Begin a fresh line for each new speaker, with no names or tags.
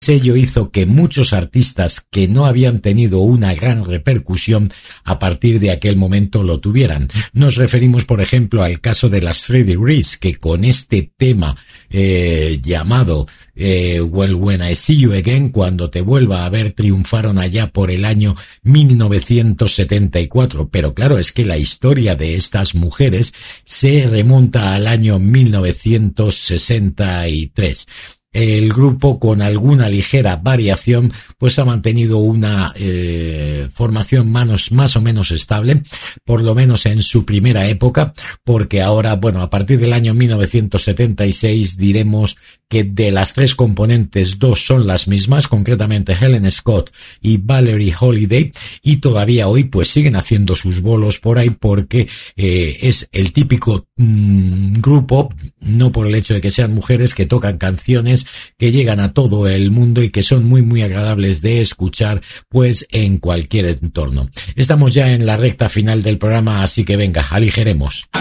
Ello hizo que muchos artistas que no habían tenido una gran repercusión a partir de aquel momento lo tuvieran. Nos referimos, por ejemplo, al caso de las 3 Degrees, que con este tema llamado Well, When I See You Again, cuando te vuelva a ver, triunfaron allá por el año 1974. Pero claro, es que la historia de estas mujeres se remonta al año 1963. El grupo, con alguna ligera variación, pues ha mantenido una formación más o menos estable, por lo menos en su primera época, porque ahora, bueno, a partir del año 1976 diremos que de las 3 componentes 2 son las mismas, concretamente Helen Scott y Valerie Holiday, y todavía hoy pues siguen haciendo sus bolos por ahí porque es el típico grupo, no por el hecho de que sean mujeres, que tocan canciones que llegan a todo el mundo y que son muy agradables de escuchar pues en cualquier entorno. Estamos ya en la recta final del programa, así que venga, aligeremos.